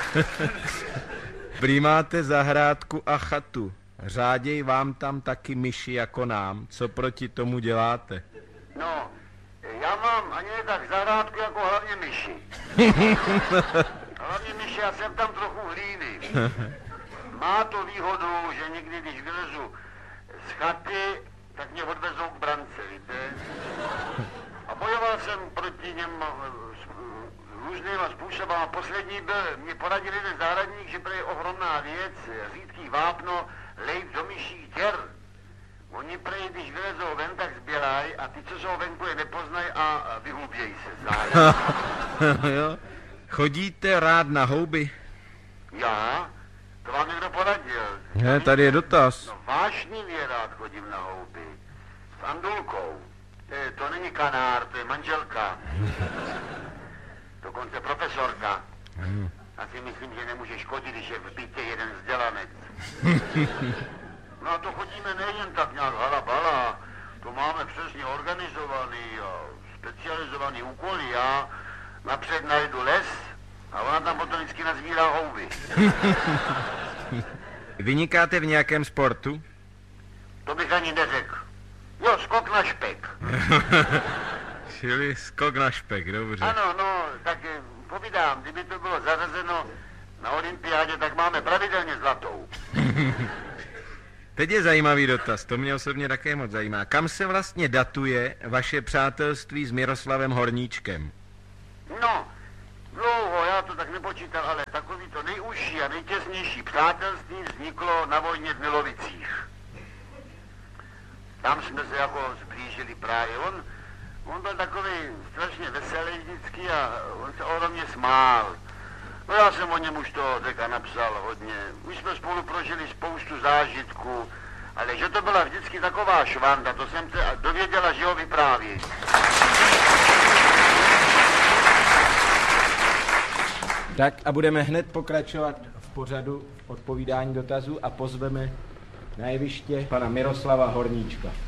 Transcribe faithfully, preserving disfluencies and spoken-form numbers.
Prý máte zahrádku a chatu. Řáděj vám tam taky myši jako nám. Co proti tomu děláte? No, já mám ani ne tak zahrádku, jako hlavně myši. Hlavně myši, já jsem tam trochu hlíny. Má to výhodu, že někdy, když vylezu z chaty, tak mě odvezou k brance, víte? A bojoval jsem proti něm různýma způsoby. A poslední byl, mě poradil jeden zahradník, že je ohromná věc, řídký vápno, lejt do myších děr. Oni prej, když vylezou ven, tak zbělají a ty, co jsou venku, je nepoznají a vyhubějí se zájem. Jo. Chodíte rád na houby? Já? To vám někdo poradil? Ne, tady je dotaz. No vášnivě rád chodím na houby. S Andulkou. E, to není kanár, to je manželka. Dokonce profesorka. Já si myslím, že nemůže škodit, když je v bytě jeden vzdělanec. No a to chodíme nejen tak nějak halabala. To máme přesně organizovaný a specializovaný úkoly. Já napřed najdu les a ona tam potom vždycky nazbírá houby. Vynikáte v nějakém sportu? To bych ani neřekl. Jo, skok na špek. Čili skok na špek, dobře. Ano, no, tak povídám, kdyby to bylo zařazeno na olympiádě, tak máme pravidelně zlatou. Teď je zajímavý dotaz, to mě osobně také moc zajímá. Kam se vlastně datuje vaše přátelství s Miroslavem Horníčkem? No, dlouho, já to tak nepočítal, ale takový to nejužší a nejtěsnější přátelství vzniklo na vojně v Milovicích. Tam jsme se jako zblížili právě. On, on byl takový strašně veselý vždycky a on se ohromně smál. No já jsem o něm už to deka napsal hodně. Už jsme spolu prožili spoustu zážitků, ale že to byla vždycky taková švanda, to jsem se dověděla, že ho vypráví. Tak a budeme hned pokračovat v pořadu odpovídání dotazů a pozveme na jeviště pana Miroslava Horníčka.